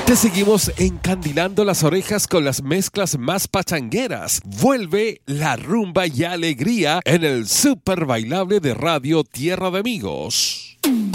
Te seguimos encandilando las orejas con las mezclas más pachangueras. Vuelve la rumba y alegría en el super bailable de Radio Tierra de Amigos.